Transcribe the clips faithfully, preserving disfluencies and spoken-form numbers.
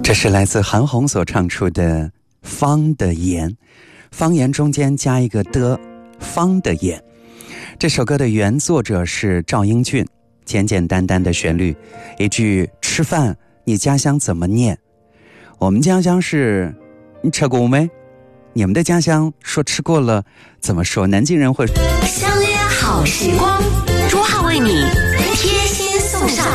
这是来自韩红所唱出的方的言，方言中间加一个的，方的言。这首歌的原作者是赵英俊，简简单单的旋律，一句吃饭你家乡怎么念？我们家乡是你吃过没？你们的家乡说吃过了怎么说？南京人会相约好时光，朱浩为你贴心送上。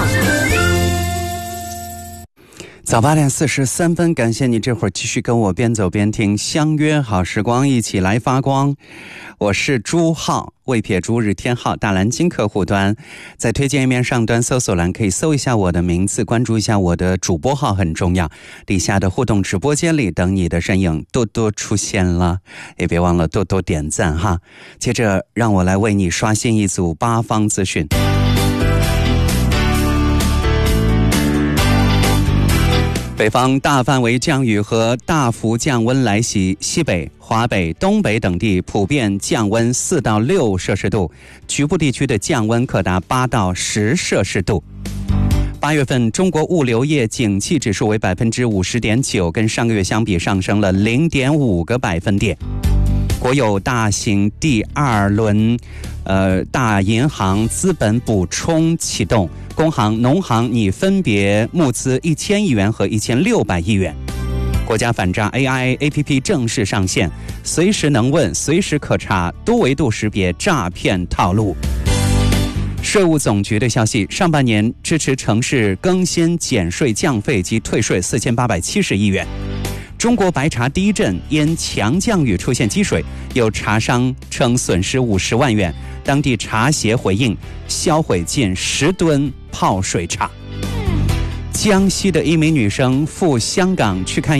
早八点四十三分，感谢你这会儿继续跟我边走边听，相约好时光，一起来发光。我是朱浩，未撇朱日天浩，大蓝鲸客户端，在推荐页面上端搜索栏可以搜一下我的名字，关注一下我的主播号很重要。底下的互动直播间里等你的身影多多出现了，也别忘了多多点赞哈。接着让我来为你刷新一组八方资讯。北方大范围降雨和大幅降温来袭，西北、华北、东北等地普遍降温四到六摄氏度，局部地区的降温可达八到十摄氏度。八月份中国物流业景气指数为百分之五十点九，跟上个月相比上升了零点五个百分点。国有大型第二轮，呃，大银行资本补充启动，工行、农行拟分别募资一千亿元和一千六百亿元。国家反诈 A I A P P 正式上线，随时能问，随时可查，多维度识别诈骗套路。税务总局的消息，上半年支持城市更新减税降费及退税四千八百七十亿元。中国白茶第一镇因强降雨出现积水，有茶商称损失五十万元，当地茶协回应销毁近十吨泡水茶。江西的一名女生赴香港去看